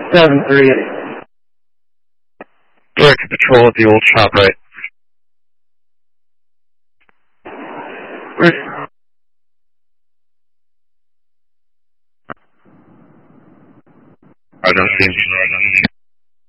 738. Direct patrol at the old shop, right? I don't see him.